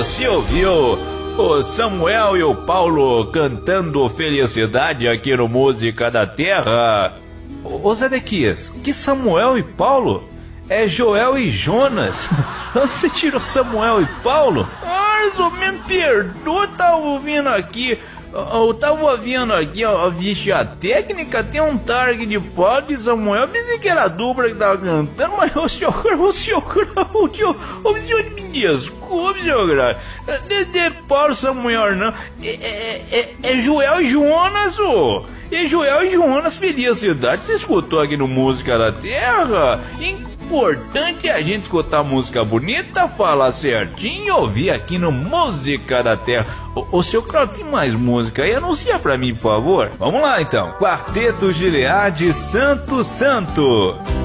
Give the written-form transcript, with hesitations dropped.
Você ouviu o Samuel e o Paulo cantando Felicidade aqui no Música da Terra. Ô Zedequias, que Samuel e Paulo? É Joel e Jonas. Onde você tirou Samuel e Paulo? Me perdoa, tava ouvindo aqui. Eu tava vendo aqui a ficha técnica, tem um target de Paulo de Samuel. Eu pensei que era a dupla que tava cantando, mas o senhor me desculpe, senhor. De Paulo Samuel, não. É Joel e Jonas, ô. É Joel e Jonas, Felicidade. Você escutou aqui no Música da Terra? Importante é a gente escutar música bonita, falar certinho e ouvir aqui no Música da Terra. Ô seu Claudio, tem mais música aí? Anuncia pra mim, por favor. Vamos lá então. Quarteto Gilead Santo Santo.